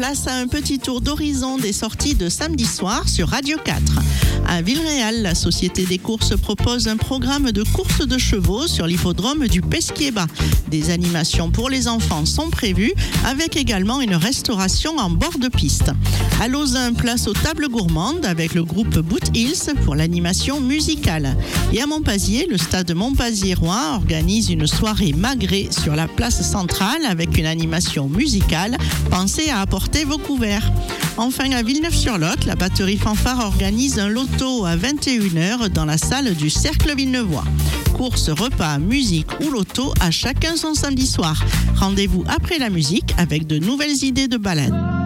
place à un petit tour d'horizon des sorties de samedi soir sur Radio 4. À Villeréal, la Société des courses propose un programme de courses de chevaux sur l'hippodrome du Pesquier-Bas. Des animations pour les enfants sont prévues, avec également une restauration en bord de piste. À Lauzun, place aux tables gourmandes avec le groupe Boot Hills pour l'animation musicale. Et à Montpazier, le stade Montpazier-Rouen organise une soirée magrée sur la place centrale avec une animation musicale. Pensez à apporter vos couverts. Enfin, à Villeneuve-sur-Lot, la batterie Fanfare organise un loto à 21h dans la salle du Cercle Villeneuvois. Courses, repas, musique ou loto, à chacun son samedi soir. Rendez-vous après la musique avec de nouvelles idées de balades.